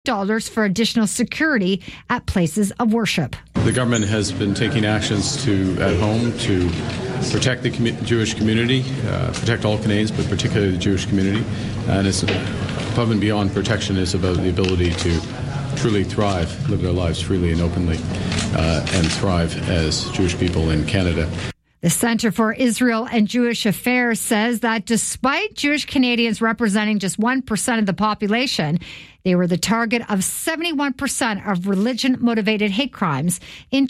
for additional security at places of worship. The government has been taking actions at home to protect the Jewish community, protect all Canadians, but particularly the Jewish community. And it's above and beyond protection is about the ability to truly thrive, live their lives freely and openly, and thrive as Jewish people in Canada. The Center for Israel and Jewish Affairs says that despite Jewish Canadians representing just 1% of the population, they were the target of 71% of religion-motivated hate crimes in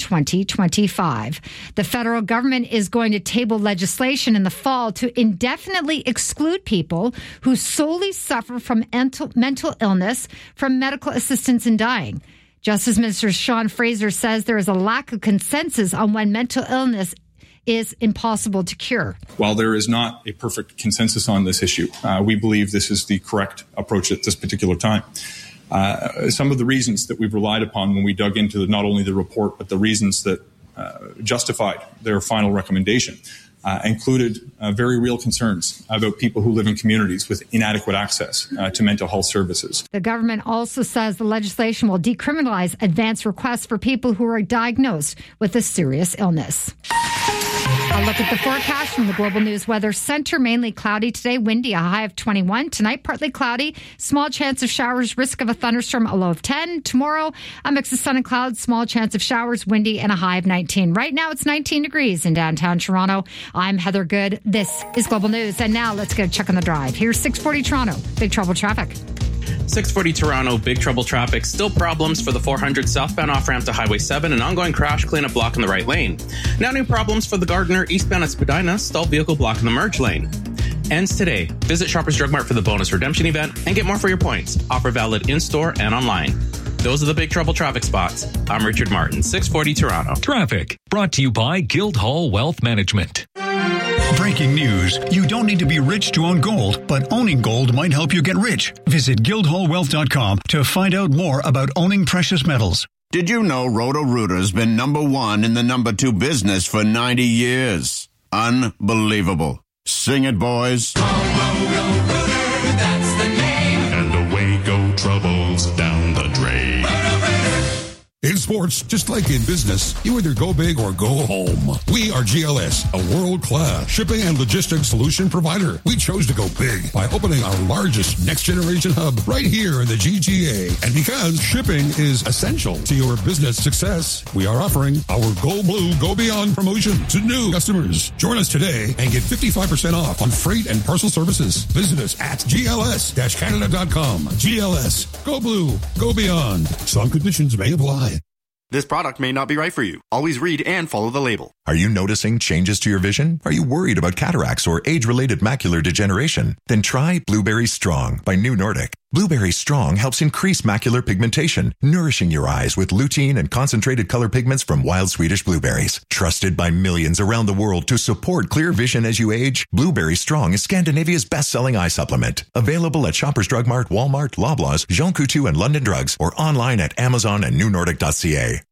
2025. The federal government is going to table legislation in the fall to indefinitely exclude people who solely suffer from mental illness from medical assistance in dying. Justice Minister Sean Fraser says there is a lack of consensus on when mental illness is impossible to cure. While there is not a perfect consensus on this issue, we believe this is the correct approach at this particular time. Some of the reasons that we've relied upon when we dug into not only the report, but the reasons that justified their final recommendation included very real concerns about people who live in communities with inadequate access to mental health services. The government also says the legislation will decriminalize advance requests for people who are diagnosed with a serious illness. A look at the forecast from the Global News Weather Center. Mainly cloudy today, windy, a high of 21. Tonight, partly cloudy, small chance of showers, risk of a thunderstorm, a low of 10. Tomorrow, a mix of sun and clouds, small chance of showers, windy, and a high of 19. Right now, it's 19 degrees in downtown Toronto. I'm Heather Good. This is Global News. And now, let's get a check on the drive. Here's 640 Toronto. Big trouble traffic. 640 Toronto, big trouble traffic. Still problems for the 400 southbound off-ramp to Highway 7. An ongoing crash, cleanup block in the right lane. Now new problems for the Gardiner eastbound at Spadina. Stalled vehicle block in the merge lane. Ends today. Visit Shoppers Drug Mart for the bonus redemption event and get more for your points. Offer valid in-store and online. Those are the big trouble traffic spots. I'm Richard Martin, 640 Toronto. Traffic brought to you by Guildhall Wealth Management. Breaking news. You don't need to be rich to own gold, but owning gold might help you get rich. Visit guildhallwealth.com to find out more about owning precious metals. Did you know Roto-Rooter's been number 1 in the number 2 business for 90 years? Unbelievable. Sing it, boys. Roto-Rooter, that's the name. And away go troubles down the drain. In sports, just like in business, you either go big or go home. We are GLS, a world-class shipping and logistics solution provider. We chose to go big by opening our largest next-generation hub right here in the GTA. And because shipping is essential to your business success, we are offering our Go Blue, Go Beyond promotion to new customers. Join us today and get 55% off on freight and parcel services. Visit us at gls-canada.com. GLS, Go Blue, Go Beyond. Some conditions may apply. This product may not be right for you. Always read and follow the label. Are you noticing changes to your vision? Are you worried about cataracts or age-related macular degeneration? Then try Blueberry Strong by New Nordic. Blueberry Strong helps increase macular pigmentation, nourishing your eyes with lutein and concentrated color pigments from wild Swedish blueberries. Trusted by millions around the world to support clear vision as you age, Blueberry Strong is Scandinavia's best-selling eye supplement. Available at Shoppers Drug Mart, Walmart, Loblaws, Jean Coutu, and London Drugs, or online at Amazon and newnordic.ca.